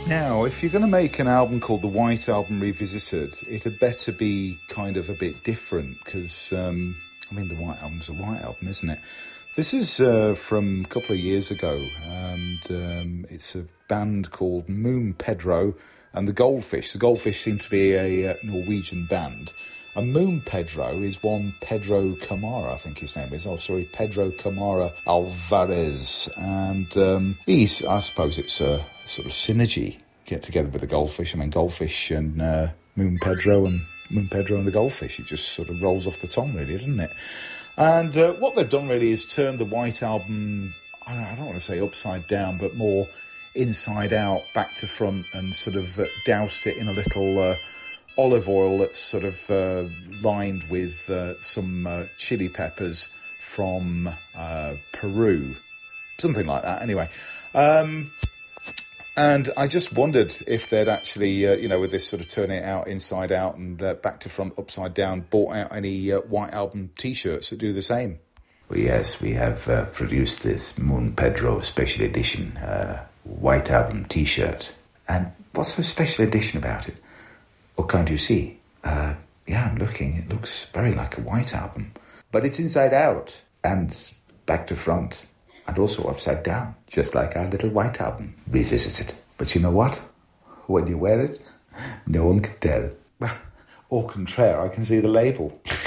Now, if you're going to make an album called The White Album Revisited, it had better be kind of a bit different because, The White Album's a White Album, isn't it? This is from a couple of years ago, and it's a band called Moon Pedro and the Goldfish. The Goldfish seem to be a Norwegian band. And Moon Pedro is one Pedro Camara, I think his name is. Pedro Camara Alvarez. And I suppose it's a sort of synergy, get together with the Goldfish. Goldfish and Moon Pedro and the Goldfish. It just sort of rolls off the tongue, really, doesn't it? And what they've done really is turn the White Album, I don't want to say upside down, but more inside out, back to front, and sort of doused it in a little olive oil that's sort of lined with some chili peppers from Peru. Something like that, anyway. And I just wondered if they'd actually, with this sort of turning it out inside out and back to front, upside down, bought out any White Album T-shirts that do the same. Well, yes, we have produced this Moon Pedro Special Edition White Album T-shirt. And what's so special edition about it? What can't you see? I'm looking. It looks very like a White Album. But it's inside out and back to front. And also upside down, just like our little White Album Revisited. But you know what? When you wear it, no one can tell. Au contraire, I can see the label.